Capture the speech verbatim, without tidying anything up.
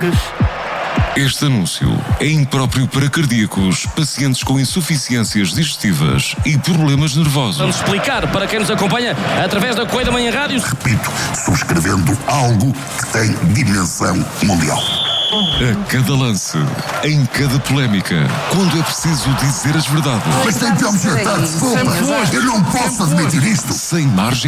Marques. Este anúncio é impróprio para cardíacos, pacientes com insuficiências digestivas e problemas nervosos. Vamos explicar para quem nos acompanha através da Correia da Manhã Rádios. Repito, subscrevendo algo que tem dimensão mundial. A cada lance, em cada polémica, quando é preciso dizer as verdades. Mas tem que objetar, desculpa. Eu não posso admitir isto. Sem margem